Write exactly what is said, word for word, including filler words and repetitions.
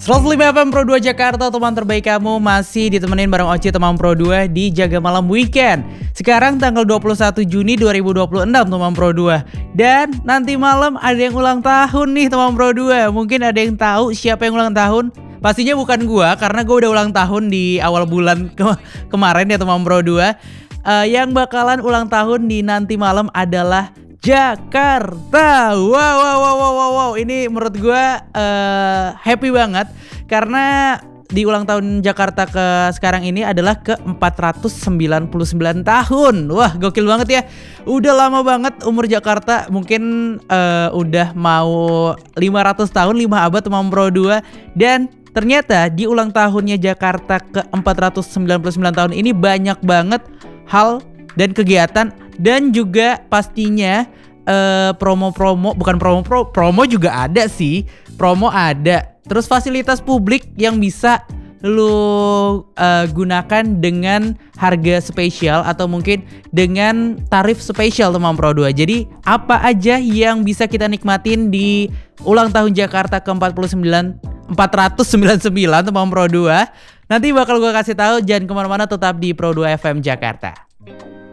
seratus lima F M Pro dua Jakarta, teman terbaik kamu masih ditemenin bareng Oci teman Pro dua di Jaga Malam Weekend. Sekarang tanggal dua puluh satu Juni dua ribu dua puluh enam teman Pro dua. Dan nanti malam ada yang ulang tahun nih teman Pro dua. Mungkin ada yang tahu siapa yang ulang tahun? Pastinya bukan gua karena gua udah ulang tahun di awal bulan ke- kemarin ya teman Pro dua. Uh, yang bakalan ulang tahun di nanti malam adalah Jakarta. Wow, wow, wow, wow, wow, wow. Ini menurut gue uh, happy banget karena di ulang tahun Jakarta ke sekarang ini adalah ke empat ratus sembilan puluh sembilan tahun. Wah, gokil banget ya. Udah lama banget umur Jakarta. Mungkin uh, udah mau lima ratus tahun, lima abad teman Pro dua. Dan ternyata di ulang tahunnya Jakarta ke empat ratus sembilan puluh sembilan tahun ini banyak banget hal dan kegiatan. Dan juga pastinya uh, promo-promo, bukan promo pro, promo juga ada sih. Promo ada. Terus fasilitas publik yang bisa lu uh, gunakan dengan harga spesial atau mungkin dengan tarif spesial teman Pro dua. Jadi apa aja yang bisa kita nikmatin di ulang tahun Jakarta ke empat puluh sembilan empat ratus sembilan puluh sembilan teman Pro dua. Nanti bakal gue kasih tahu, jangan kemana-mana, tetap di Pro dua F M Jakarta.